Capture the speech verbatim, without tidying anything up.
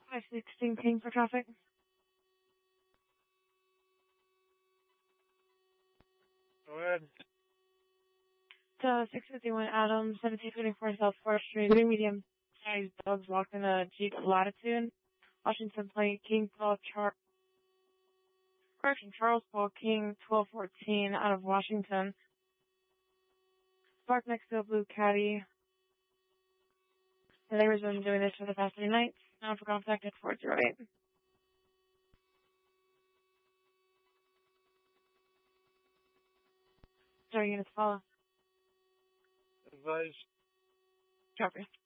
five sixteen ping for traffic. Go ahead. So six fifty-one Adams, seventeen twenty-four South fourth Street. Two medium-sized dogs walked in a Jeep Latitude. Washington Plate, King twelve Char... Correction, Charles Paul King twelve fourteen out of Washington. Parked next to a blue caddy. The neighbors have been doing this for the past three nights. Now for contact at four zero eight. Sorry, units follow. Advise. Copy.